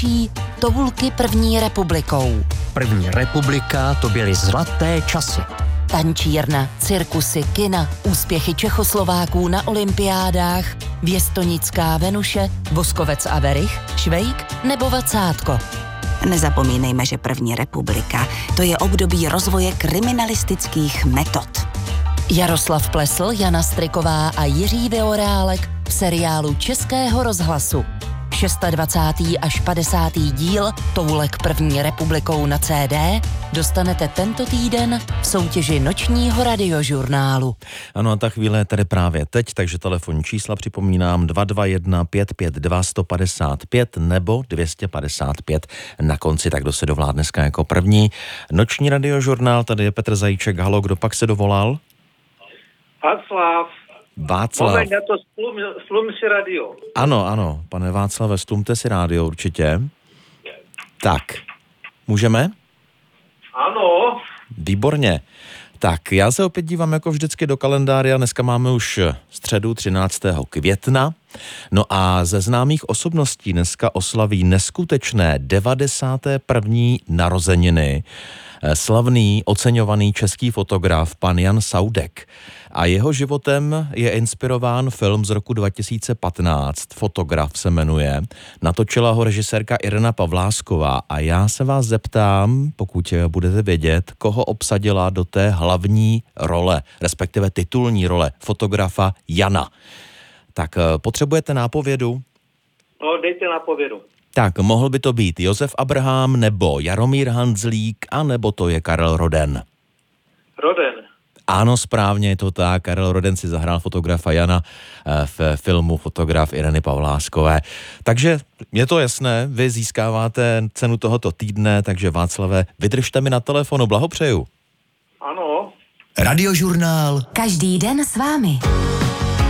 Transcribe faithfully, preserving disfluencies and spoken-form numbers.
Tovulky první republikou. První republika, to byly zlaté časy. Tančírna, cirkusy, kina, úspěchy Čechoslováků na olympiádách, Věstonická Venuše, Voskovec a Verich, Švejk nebo Vacátko. Nezapomínejme, že první republika, to je období rozvoje kriminalistických metod. Jaroslav Plesl, Jana Striková a Jiří Vyorálek v seriálu Českého rozhlasu. dvacátý šestý až padesátý díl Toulek první republikou na C D dostanete tento týden v soutěži nočního radiožurnálu. Ano, a ta chvíle je tady právě teď, takže telefonní čísla připomínám dva dva jedna pět pět dva jedna pět pět nebo dvě stě padesát pět na konci, tak kdo se dovlá dneska jako první. Noční radiožurnál, tady je Petr Zajíček. Halo, kdo pak se dovolal? Václav. Václav. Moment, já to slum, slum si radio. Ano, ano, pane Václave, slumte si rádio určitě. Tak, můžeme? Ano. Výborně. Tak, já se opět dívám jako vždycky do kalendáře. Dneska máme už středu třináctého května. No a ze známých osobností dneska oslaví neskutečné devadesáté první narozeniny slavný, oceňovaný český fotograf pan Jan Saudek. A jeho životem je inspirován film z roku dva tisíce patnáct, Fotograf se jmenuje. Natočila ho režisérka Irena Pavlásková a já se vás zeptám, pokud budete vědět, koho obsadila do té hlavní role, respektive titulní role fotografa Jana. Tak potřebujete nápovědu? No, dejte nápovědu. Tak, mohl by to být Josef Abraham, nebo Jaromír Hanzlík, a nebo to je Karel Roden. Roden. Ano, správně je to tak. Karel Roden si zahrál fotografa Jana v filmu Fotograf Ireny Pavláskové. Takže je to jasné, vy získáváte cenu tohoto týdne, takže Václave, vydržte mi na telefonu, blahopřeju. Ano. Radiožurnál. Každý den s vámi.